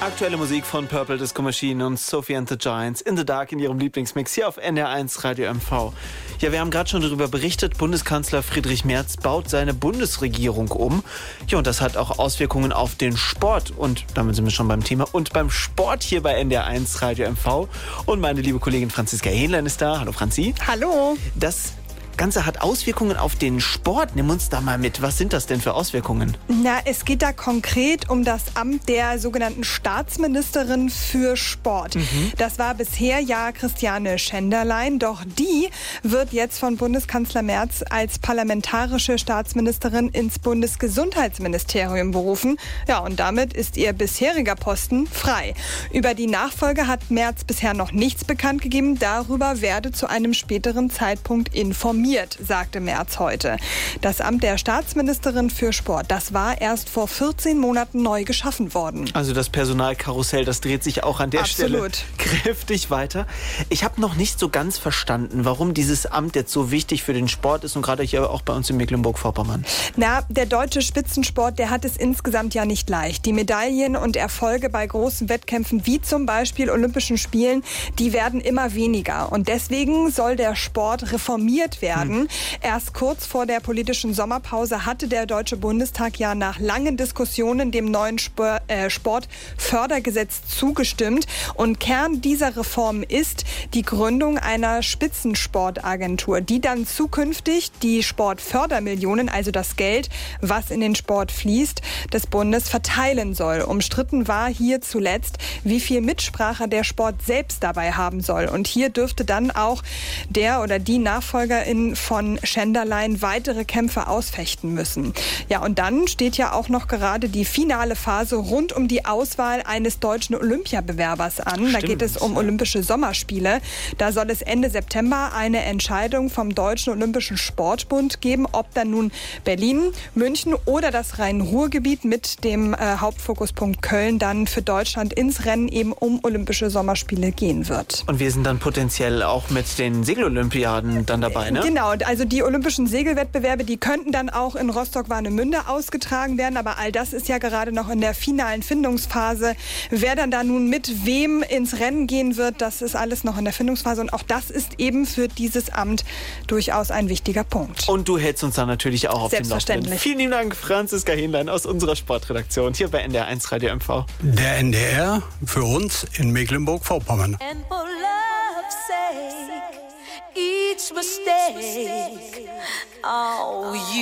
Aktuelle Musik von Purple Disco Machine und Sophie and the Giants in the Dark in ihrem Lieblingsmix hier auf NDR1 Radio MV. Ja, wir haben gerade schon darüber berichtet, Bundeskanzler Friedrich Merz baut seine Bundesregierung um. Ja, und das hat auch Auswirkungen auf den Sport. Und damit sind wir schon beim Thema. Und beim Sport hier bei NDR1 Radio MV. Und meine liebe Kollegin Franziska Hähnlein ist da. Hallo Franzi. Hallo. Das Ganze hat Auswirkungen auf den Sport. Nimm uns da mal mit. Was sind das denn für Auswirkungen? Na, es geht da konkret um das Amt der sogenannten Staatsministerin für Sport. Das war bisher ja Christiane Schenderlein, doch die wird jetzt von Bundeskanzler Merz als parlamentarische Staatsministerin ins Bundesgesundheitsministerium berufen. Ja, und damit ist ihr bisheriger Posten frei. Über die Nachfolge hat Merz bisher noch nichts bekannt gegeben. Darüber werde zu einem späteren Zeitpunkt informiert, sagte Merz heute. Das Amt der Staatsministerin für Sport, das war erst vor 14 Monaten neu geschaffen worden. Also das Personalkarussell, das dreht sich auch an der Stelle kräftig weiter. Ich habe noch nicht so ganz verstanden, warum dieses Amt jetzt so wichtig für den Sport ist und gerade hier auch bei uns in Mecklenburg-Vorpommern. Na, der deutsche Spitzensport, der hat es insgesamt ja nicht leicht. Die Medaillen und Erfolge bei großen Wettkämpfen wie zum Beispiel Olympischen Spielen, die werden immer weniger. Und deswegen soll der Sport reformiert werden. Erst kurz vor der politischen Sommerpause hatte der Deutsche Bundestag ja nach langen Diskussionen dem neuen Sportfördergesetz zugestimmt. Und Kern dieser Reform ist die Gründung einer Spitzensportagentur, die dann zukünftig die Sportfördermillionen, also das Geld, was in den Sport fließt, des Bundes verteilen soll. Umstritten war hier zuletzt, wie viel Mitsprache der Sport selbst dabei haben soll. Und hier dürfte dann auch der oder die Nachfolgerin von Schenderlein weitere Kämpfe ausfechten müssen. Ja, und dann steht ja auch noch gerade die finale Phase rund um die Auswahl eines deutschen Olympiabewerbers an. Stimmt. Da geht es um Olympische Sommerspiele. Da soll es Ende September eine Entscheidung vom Deutschen Olympischen Sportbund geben, ob dann nun Berlin, München oder das Rhein-Ruhr-Gebiet mit dem Hauptfokuspunkt Köln dann für Deutschland ins Rennen eben um Olympische Sommerspiele gehen wird. Und wir sind dann potenziell auch mit den Segelolympiaden dann dabei, ne? Genau, also die olympischen Segelwettbewerbe, die könnten dann auch in Rostock-Warnemünde ausgetragen werden, aber all das ist ja gerade noch in der finalen Findungsphase. Wer dann da nun mit wem ins Rennen gehen wird, das ist alles noch in der Findungsphase und auch das ist eben für dieses Amt durchaus ein wichtiger Punkt. Und du hältst uns dann natürlich auch auf dem Laufenden. Selbstverständlich. Vielen lieben Dank, Franziska Hähnlein aus unserer Sportredaktion hier bei NDR1 Radio MV. Der NDR für uns in Mecklenburg-Vorpommern. And for love's sake, each mistake, oh, you